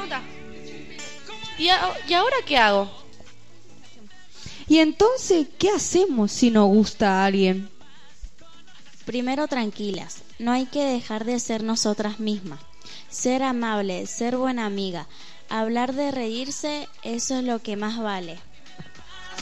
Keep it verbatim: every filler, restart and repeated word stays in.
pregunta. ¿Y, a- ¿Y ahora qué hago? Y entonces, ¿qué hacemos si nos gusta a alguien? Primero tranquilas, no hay que dejar de ser nosotras mismas. Ser amable, ser buena amiga, hablar de reírse, eso es lo que más vale.